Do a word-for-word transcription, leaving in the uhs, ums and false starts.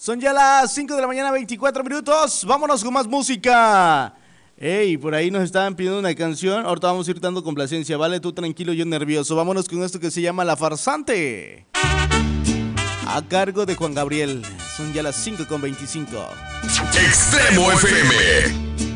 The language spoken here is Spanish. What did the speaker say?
Son ya las cinco de la mañana, veinticuatro minutos. Vámonos con más música. Ey, por ahí nos estaban pidiendo una canción. Ahorita vamos a ir dando complacencia, ¿vale? Tú tranquilo, yo nervioso. Vámonos con esto que se llama La Farsante, a cargo de Juan Gabriel. Son ya las cinco con veinticinco. Extremo F M.